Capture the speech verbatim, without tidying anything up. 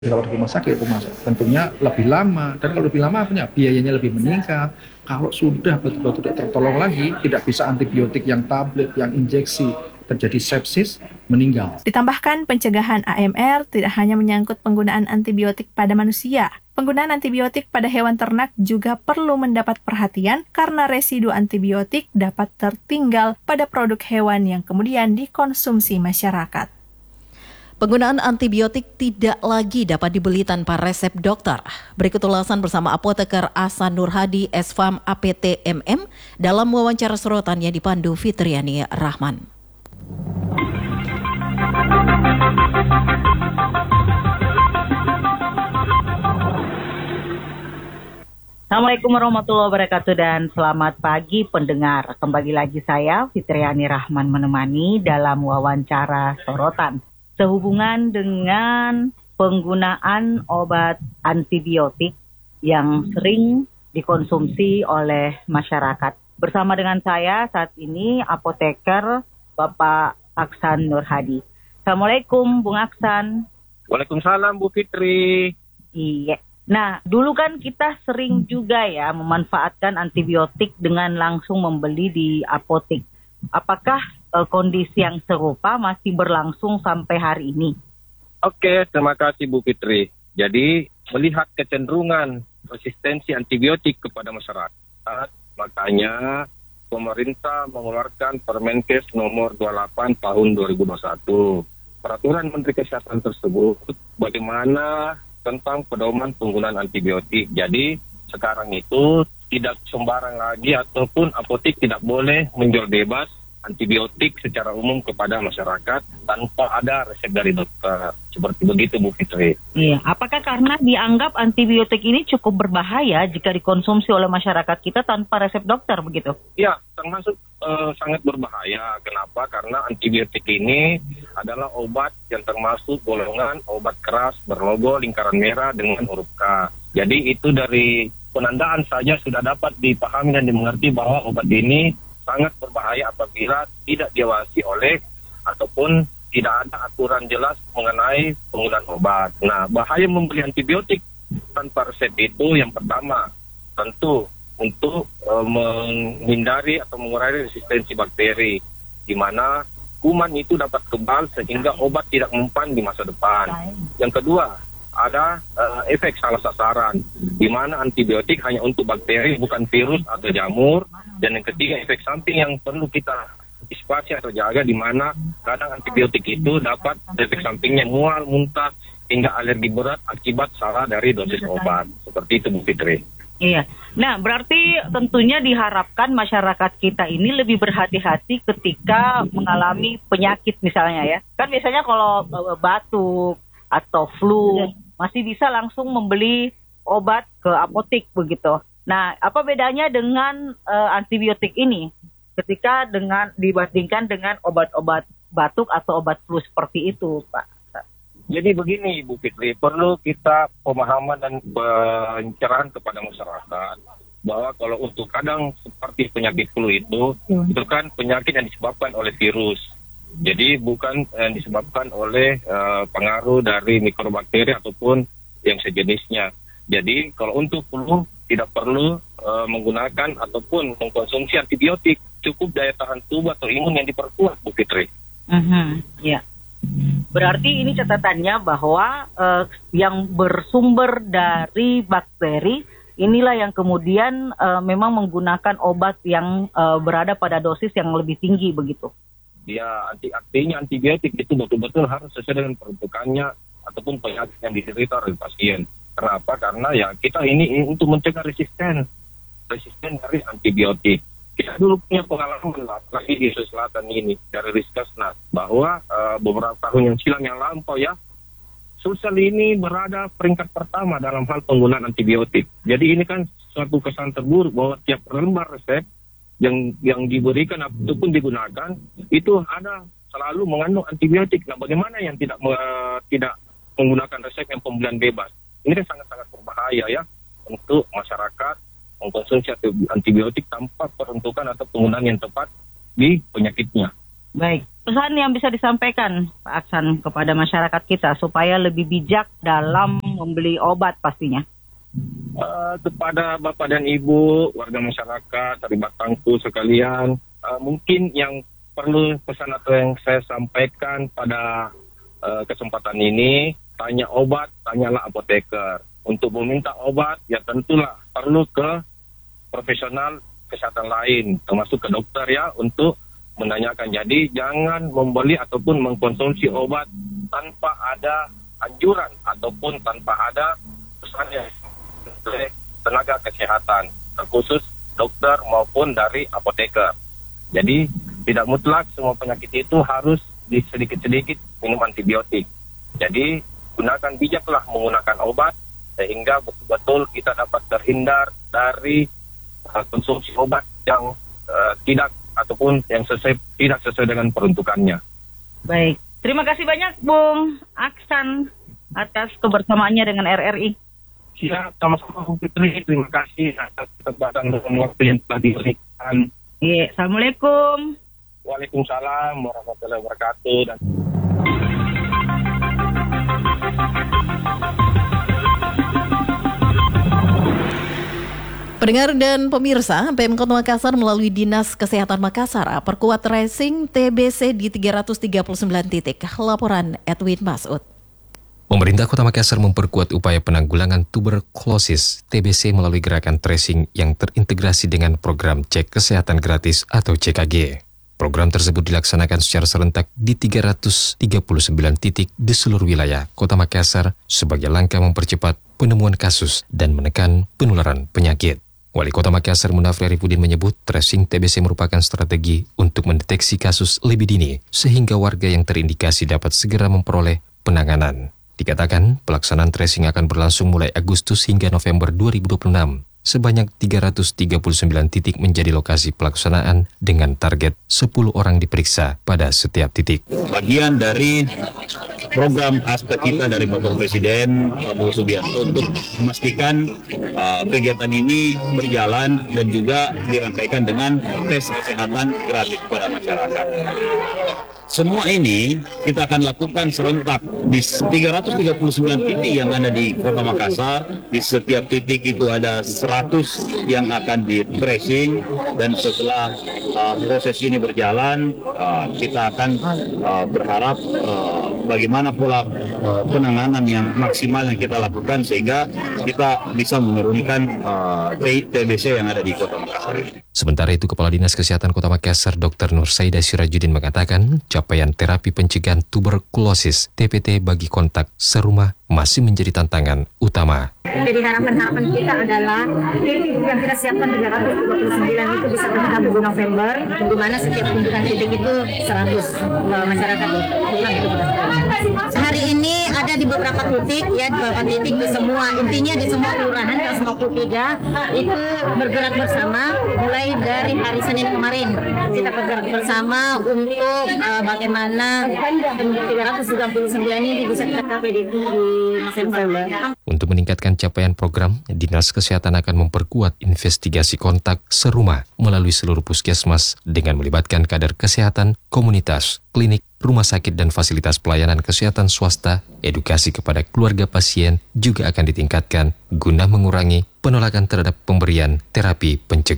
dirawat di rumah sakit, rumah tentunya lebih lama, dan kalau lebih lama apanya biayanya lebih meningkat. Kalau sudah betul-betul tidak tertolong lagi, tidak bisa antibiotik yang tablet, yang injeksi, terjadi sepsis, meninggal. Ditambahkan pencegahan A M R tidak hanya menyangkut penggunaan antibiotik pada manusia. Penggunaan antibiotik pada hewan ternak juga perlu mendapat perhatian karena residu antibiotik dapat tertinggal pada produk hewan yang kemudian dikonsumsi masyarakat. Penggunaan antibiotik tidak lagi dapat dibeli tanpa resep dokter. Berikut ulasan bersama apoteker Ahsan Nurhadi, S F A M A P T M M, dalam wawancara sorotan yang dipandu Fitriani Rahman. Assalamualaikum warahmatullahi wabarakatuh dan selamat pagi pendengar. Kembali lagi saya Fitriani Rahman menemani dalam wawancara sorotan sehubungan dengan penggunaan obat antibiotik yang sering dikonsumsi oleh masyarakat. Bersama dengan saya saat ini apoteker Bapak Ahsan Nurhadi. Assalamualaikum Bung Ahsan. Waalaikumsalam Bu Fitri. Iya. Nah, dulu kan kita sering juga ya memanfaatkan antibiotik dengan langsung membeli di apotek. Apakah uh, kondisi yang serupa masih berlangsung sampai hari ini? Oke, terima kasih Bu Fitri. Jadi, melihat kecenderungan resistensi antibiotik kepada masyarakat, makanya pemerintah mengeluarkan Permenkes nomor dua puluh delapan tahun dua ribu dua puluh satu. Peraturan Menteri Kesehatan tersebut bagaimana tentang pedoman penggunaan antibiotik. Jadi sekarang itu tidak sembarang lagi ataupun apotek tidak boleh menjual bebas antibiotik secara umum kepada masyarakat tanpa ada resep dari dokter. Seperti begitu Bu Fitri. Iya, apakah karena dianggap antibiotik ini cukup berbahaya jika dikonsumsi oleh masyarakat kita tanpa resep dokter begitu? Iya, termasuk uh, sangat berbahaya. Kenapa? Karena antibiotik ini adalah obat yang termasuk golongan obat keras berlogo lingkaran merah dengan huruf K. Jadi itu dari penandaan saja sudah dapat dipahami dan dimengerti bahwa obat ini sangat berbahaya apabila tidak diawasi oleh ataupun tidak ada aturan jelas mengenai penggunaan obat. Nah, bahaya membeli antibiotik tanpa resep itu yang pertama, tentu untuk e, menghindari atau mengurangi resistensi bakteri, di mana kuman itu dapat kebal sehingga obat tidak mempan di masa depan. Yang kedua, ada e, efek salah sasaran, di mana antibiotik hanya untuk bakteri bukan virus atau jamur. Dan yang ketiga, efek samping yang perlu kita antisipasi atau jaga, di mana kadang antibiotik itu dapat efek sampingnya mual, muntah, hingga alergi berat akibat salah dari dosis obat. Seperti itu Bu Fitri. Iya. Nah, berarti tentunya diharapkan masyarakat kita ini lebih berhati-hati ketika mengalami penyakit misalnya ya. Kan biasanya kalau batuk atau flu masih bisa langsung membeli obat ke apotek begitu. Nah, apa bedanya dengan uh, antibiotik ini ketika dengan dibandingkan dengan obat-obat batuk atau obat flu seperti itu, Pak? Jadi begini, Bu Fitri, perlu kita pemahaman dan pencerahan kepada masyarakat bahwa kalau untuk kadang seperti penyakit flu itu, hmm. itu kan penyakit yang disebabkan oleh virus. Jadi bukan yang disebabkan oleh uh, pengaruh dari mikrobakteri ataupun yang sejenisnya. Jadi kalau untuk flu tidak perlu uh, menggunakan ataupun mengkonsumsi antibiotik, cukup daya tahan tubuh atau imun yang diperkuat, Bu Fitri. Uh-huh. Ya. Berarti ini catatannya bahwa uh, yang bersumber dari bakteri inilah yang kemudian uh, memang menggunakan obat yang uh, berada pada dosis yang lebih tinggi begitu. Ya, arti, artinya antibiotik itu betul-betul harus sesuai dengan peruntukannya ataupun penyakit yang diderita oleh pasien. Kenapa? Karena ya kita ini untuk mencegah resisten, resisten dari antibiotik. Kita dulu punya pengalaman lagi di Sulawesi Selatan ini dari Riskesnas bahwa uh, beberapa tahun yang silam yang lampau ya, Sulsel ini berada peringkat pertama dalam hal penggunaan antibiotik. Jadi ini kan suatu kesan terburuk bahwa tiap lembar resep yang yang diberikan ataupun digunakan itu ada selalu mengandung antibiotik. Nah, bagaimana yang tidak uh, tidak menggunakan resep yang pembelian bebas? Ini kan sangat-sangat berbahaya ya untuk masyarakat mengkonsumsi antibiotik tanpa peruntukan atau penggunaan yang tepat di penyakitnya. Baik, pesan yang bisa disampaikan Pak Aksan kepada masyarakat kita supaya lebih bijak dalam membeli obat pastinya? Uh, kepada Bapak dan Ibu, warga masyarakat, terlibat tangku sekalian, uh, mungkin yang perlu pesan atau yang saya sampaikan pada uh, kesempatan ini, tanya obat, tanyalah apoteker. Untuk meminta obat, ya tentulah perlu ke profesional kesehatan lain, termasuk ke dokter ya, untuk menanyakan. Jadi jangan membeli ataupun mengkonsumsi obat tanpa ada anjuran ataupun tanpa ada pesan yang oleh tenaga kesehatan, terkhusus dokter maupun dari apoteker. Jadi tidak mutlak semua penyakit itu harus di sedikit-sedikit minum antibiotik. Jadi gunakan bijaklah menggunakan obat sehingga betul-betul kita dapat terhindar dari uh, konsumsi obat yang uh, tidak ataupun yang sesuai, tidak sesuai dengan peruntukannya. Baik, terima kasih banyak Bung Aksan atas kebersamaannya dengan R R I. Siap, sama-sama Bu Fitri. Terima kasih atas kesempatan dan waktu yang telah diberikan. Iya, Assalamualaikum. Waalaikumsalam warahmatullahi wabarakatuh. Dan Pendengar dan pemirsa, Pemkot Makassar melalui Dinas Kesehatan Makassar perkuat tracing T B C di tiga ratus tiga puluh sembilan titik. Laporan Edwin Masud. Pemerintah Kota Makassar memperkuat upaya penanggulangan tuberkulosis T B C melalui gerakan tracing yang terintegrasi dengan program cek kesehatan gratis atau C K G. Program tersebut dilaksanakan secara serentak di tiga ratus tiga puluh sembilan titik di seluruh wilayah Kota Makassar sebagai langkah mempercepat penemuan kasus dan menekan penularan penyakit. Wali Kota Makassar Munafri Arifudin menyebut tracing T B C merupakan strategi untuk mendeteksi kasus lebih dini sehingga warga yang terindikasi dapat segera memperoleh penanganan. Dikatakan pelaksanaan tracing akan berlangsung mulai Agustus hingga November dua ribu dua puluh enam. Sebanyak tiga ratus tiga puluh sembilan titik menjadi lokasi pelaksanaan dengan target sepuluh orang diperiksa pada setiap titik. Bagian dari program aspek kita dari Bapak Presiden Prabowo Subianto untuk memastikan uh, kegiatan ini berjalan dan juga dirangkaikan dengan tes kesehatan gratis kepada masyarakat. Semua ini kita akan lakukan serentak di tiga ratus tiga puluh sembilan titik yang ada di Kota Makassar. Di setiap titik itu ada seratus yang akan di tracing, dan setelah uh, proses ini berjalan, uh, kita akan uh, berharap uh, bagaimana pula uh, penanganan yang maksimal yang kita lakukan sehingga kita bisa menurunkan uh, T B C yang ada di Kota Makassar. Sementara itu, Kepala Dinas Kesehatan Kota Makassar Doktor Nur Saida Sirajudin mengatakan capaian terapi pencegahan tuberkulosis T P T bagi kontak serumah masih menjadi tantangan utama. Jadi harapan-harapan kita adalah titik yang kita siapkan tiga ratus tiga puluh sembilan itu bisa tercapai di November, di mana setiap kunjungan titik itu seratus masyarakat. Hari ini ada di beberapa titik, ya di beberapa titik di semua, intinya di semua kelurahan seratus lima puluh tiga itu bergerak bersama mulai dari hari Senin kemarin. Kita bergerak bersama untuk uh, bagaimana tiga ratus tiga puluh sembilan ini bisa tercapai di, di November. Untuk meningkatkan capaian program, Dinas Kesehatan akan memperkuat investigasi kontak serumah melalui seluruh puskesmas dengan melibatkan kader kesehatan, komunitas, klinik, rumah sakit dan fasilitas pelayanan kesehatan swasta. Edukasi kepada keluarga pasien juga akan ditingkatkan guna mengurangi penolakan terhadap pemberian terapi pencegahan.